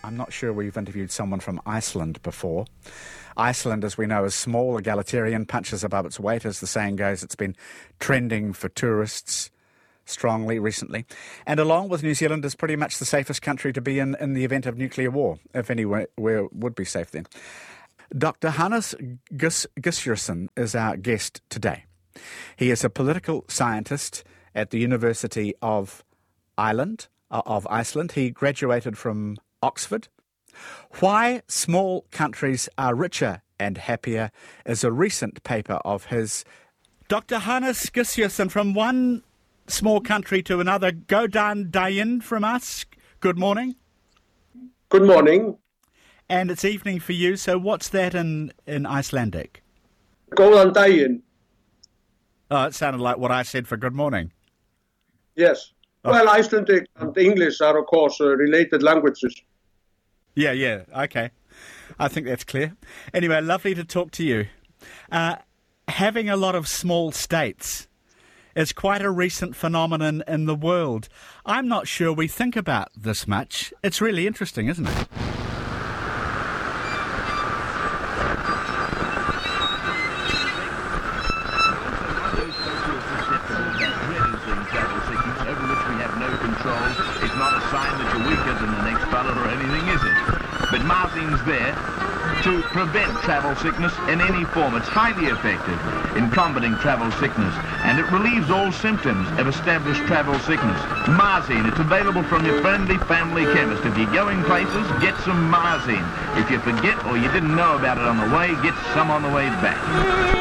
I'm not sure we've interviewed someone from Iceland before. Iceland, as we know, is small, egalitarian, punches above its weight, as the saying goes. It's been trending for tourists strongly recently. And along with New Zealand, is pretty much the safest country to be in the event of nuclear war, if anywhere would be safe then. Dr. Hannes Gissurarson is our guest today. He is a political scientist at the University of Iceland. He graduated from Oxford. Why Small Countries Are Richer and Happier is a recent paper of his. Dr. Hannes Gissurarson, from one small country to another, Godan Dayin from us. Good morning. Good morning. And it's evening for you, so what's that in Icelandic? Godan Dayin. Oh, it sounded like what I said for good morning. Yes. Oh. Well, Icelandic and English are, of course, related languages. Yeah, okay. I think that's clear. Anyway, lovely to talk to you. Having a lot of small states is quite a recent phenomenon in the world. I'm not sure we think about this much. It's really interesting, isn't it? It's not a sign that you're weaker than the next fella or anything, is it? But Marzine's there to prevent travel sickness in any form. It's highly effective in combating travel sickness, and it relieves all symptoms of established travel sickness. Marzine, it's available from your friendly family chemist. If you're going places, get some Marzine. If you forget or you didn't know about it on the way, get some on the way back.